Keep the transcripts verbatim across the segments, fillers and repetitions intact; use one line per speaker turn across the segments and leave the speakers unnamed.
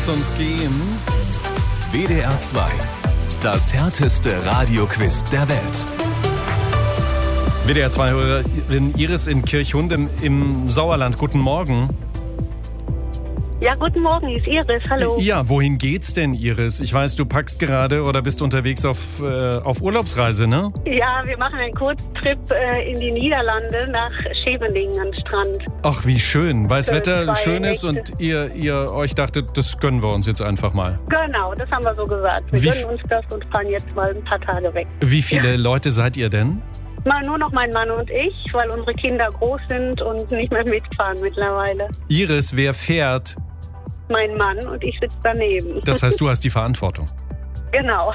lass uns gehen. W D R zwei, das härteste Radioquiz der Welt. W D R zwei-Hörerin Iris in Kirchhundem im Sauerland. Guten Morgen.
Ja, guten Morgen, ist Iris. Hallo.
Ja, wohin geht's denn, Iris? Ich weiß, du packst gerade oder bist unterwegs auf, äh, auf Urlaubsreise, ne?
Ja, wir machen einen Kurztrip äh, in die Niederlande nach Scheveningen am Strand.
Ach, wie schön, weil das Wetter schön ist
Nächte.
und ihr, ihr euch dachtet, das gönnen wir uns jetzt einfach mal.
Genau, das haben wir so gesagt. Wir
Wie
gönnen uns das und fahren jetzt mal ein paar Tage weg.
Wie viele ja. Leute seid ihr denn?
Mal nur noch mein Mann und ich, weil unsere Kinder groß sind und nicht mehr mitfahren mittlerweile.
Iris, wer fährt?
Mein Mann und ich sitze daneben.
Das heißt, du hast die Verantwortung.
Genau.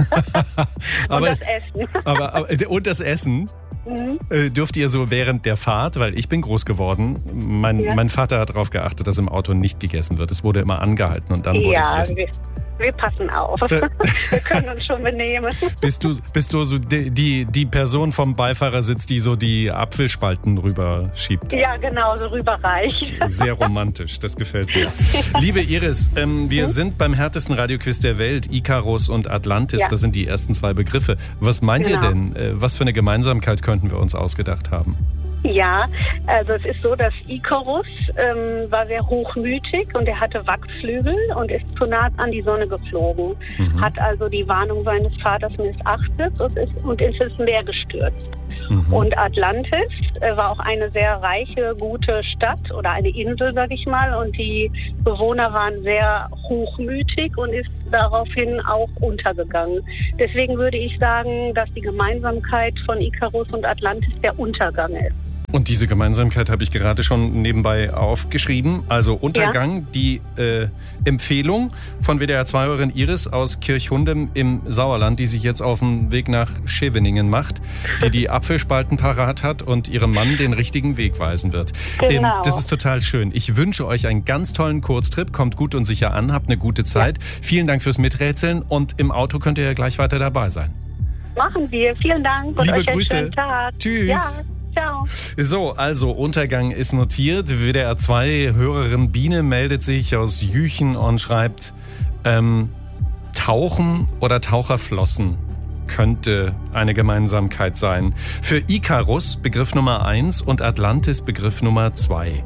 aber
und das Essen.
aber, aber, und das Essen? Mhm. Äh, dürft ihr so während der Fahrt, weil ich bin groß geworden, mein, ja. mein Vater hat darauf geachtet, dass im Auto nicht gegessen wird. Es wurde immer angehalten und dann wurde
ja,
gegessen.
Wir, wir passen auf. Wir können uns schon benehmen.
Bist du, bist du so die, die, die Person vom Beifahrersitz, die so die Apfelspalten rüberschiebt?
Ja, genau, so rüberreicht.
Sehr romantisch, das gefällt mir. Liebe Iris, ähm, wir hm? sind beim härtesten Radioquiz der Welt, Ikarus und Atlantis, ja. Das sind die ersten zwei Begriffe. Was meint genau. ihr denn? Äh, was für eine Gemeinsamkeit könnten wir uns ausgedacht haben?
Ja, also es ist so, dass Ikarus ähm, war sehr hochmütig und er hatte Wachsflügel und ist zu nah an die Sonne geflogen. Mhm. Hat also die Warnung seines Vaters missachtet und ist, und ist ins Meer gestürzt. Mhm. Und Atlantis äh, war auch eine sehr reiche, gute Stadt oder eine Insel, sag ich mal. Und die Bewohner waren sehr hochmütig und ist daraufhin auch untergegangen. Deswegen würde ich sagen, dass die Gemeinsamkeit von Ikarus und Atlantis der Untergang ist.
Und diese Gemeinsamkeit habe ich gerade schon nebenbei aufgeschrieben. Also Untergang, ja. die äh, Empfehlung von W D R zwei-Hörerin Iris aus Kirchhundem im Sauerland, die sich jetzt auf den Weg nach Scheveningen macht, die die Apfelspalten parat hat und ihrem Mann den richtigen Weg weisen wird.
Genau.
Ähm, das ist total schön. Ich wünsche euch einen ganz tollen Kurztrip. Kommt gut und sicher an, habt eine gute Zeit. Ja. Vielen Dank fürs Miträtseln und im Auto könnt ihr ja gleich weiter dabei sein.
Machen wir. Vielen Dank und
Liebe
euch einen
Grüße.
schönen Tag.
Tschüss.
Ja. Ciao.
So, also Untergang ist notiert. W D R zwei-Hörerin Biene meldet sich aus Jüchen und schreibt, ähm, Tauchen oder Taucherflossen könnte eine Gemeinsamkeit sein. Für Ikarus Begriff Nummer eins und Atlantis Begriff Nummer zwei.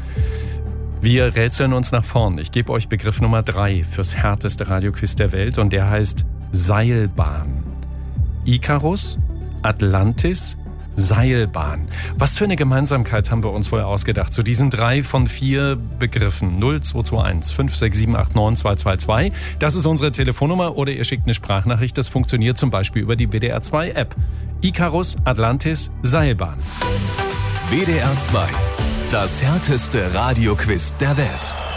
Wir rätseln uns nach vorn. Ich gebe euch Begriff Nummer drei fürs härteste Radioquiz der Welt und der heißt Seilbahn. Ikarus, Atlantis, Seilbahn. Was für eine Gemeinsamkeit haben wir uns wohl ausgedacht zu diesen drei von vier Begriffen? null zwei zwei eins fünf sechs sieben acht neun zwei zwei zwei. Das ist unsere Telefonnummer oder ihr schickt eine Sprachnachricht. Das funktioniert zum Beispiel über die W D R zwei App. Ikarus, Atlantis, Seilbahn.
W D R zwei, das härteste Radioquiz der Welt.